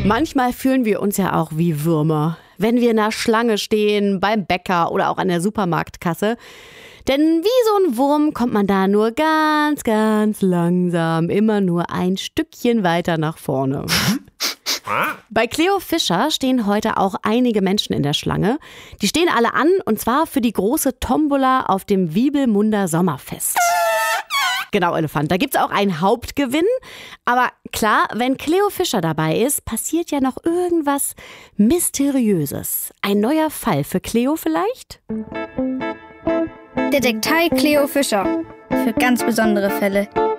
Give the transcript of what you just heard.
Manchmal fühlen wir uns ja auch wie Würmer, wenn wir in der Schlange stehen, beim Bäcker oder auch an der Supermarktkasse. Denn wie so ein Wurm kommt man da nur ganz, ganz langsam, immer nur ein Stückchen weiter nach vorne. Bei Cleo Fischer stehen heute auch einige Menschen in der Schlange. Die stehen alle an, und zwar für die große Tombola auf dem Wiebelmunder Sommerfest. Genau, Elefant. Da gibt's auch einen Hauptgewinn. Aber klar, wenn Cleo Fischer dabei ist, passiert ja noch irgendwas Mysteriöses. Ein neuer Fall für Cleo vielleicht? Detektei Cleo Fischer. Für ganz besondere Fälle.